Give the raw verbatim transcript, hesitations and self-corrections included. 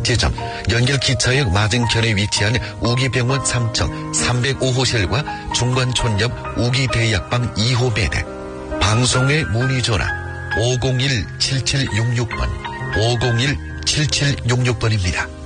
지점, 연결 기차역 맞은편에 위치한 우기병원 삼 층 삼백오 호실과 중관촌 옆 우기대약방 이 호 매대. 방송의 문의전화 오공일 칠칠육육 번, 오공일 칠칠육육 번입니다.